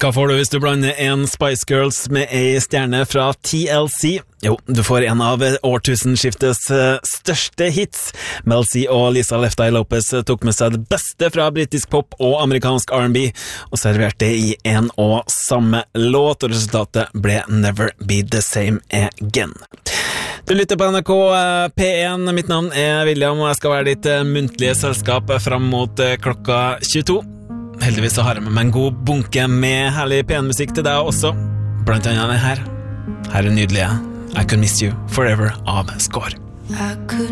Hva får du hvis du blander en Spice Girls med ei stjerne fra TLC? Jo, du får en av årtusenskiftets største hits. Mel C og Lisa Left Eye Lopez tok med seg det beste fra britisk pop og amerikansk R&B, og serverte det i en og samme låt, og resultatet ble Never Be The Same Again. Du lytter på NRK P1, mitt navn er William, og jeg skal være ditt muntlige selskap fram mot klokka 22. Heldigvis så har jeg med meg en god bunke med herlig P1-musikk til deg også, blant annet den her. Her er nydelige I Could Miss You Forever av Score. I could